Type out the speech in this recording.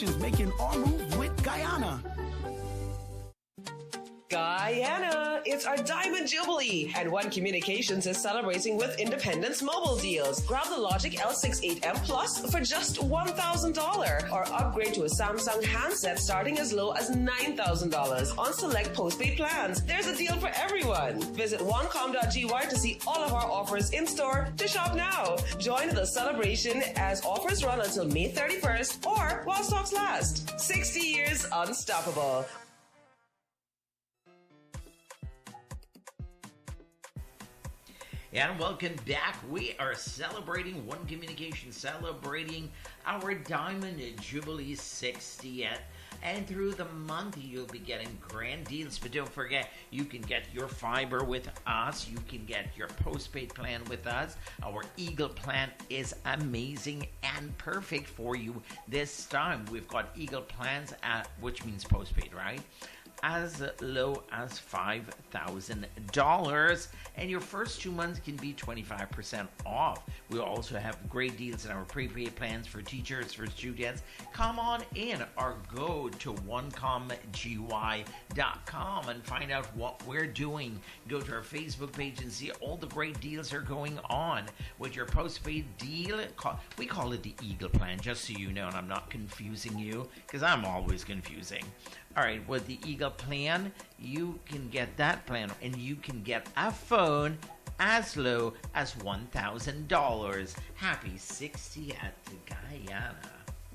Making our move with Guyana. Guyana, it's our Diamond Jubilee, and One Communications is celebrating with Independence Mobile deals. Grab the Logic L68M Plus for just $1,000 or upgrade to a Samsung handset starting as low as $9,000 on select postpaid plans. There's a deal for everyone. Visit onecom.gy to see all of our offers in store to shop now. Join the celebration as offers run until May 31st or while stocks last. 60 years unstoppable. And welcome back. We are celebrating One Communication, celebrating our Diamond Jubilee 60th. And through the month, you'll be getting grand deals. But don't forget, you can get your fiber with us. You can get your postpaid plan with us. Our Eagle plan is amazing and perfect for you this time. We've got Eagle plans, which means postpaid, right? As low as $5,000, and your first 2 months can be 25% off. We also have great deals in our prepaid plans for teachers, for students. Come on in or go to onecomgy.com and find out what we're doing. Go to our Facebook page and see all the great deals are going on with your postpaid deal. We call it the Eagle plan, just so you know, and I'm not confusing you, because I'm always confusing. All right, with the Eagle plan, you can get that plan, and you can get a phone as low as $1,000. Happy 60th to Guyana.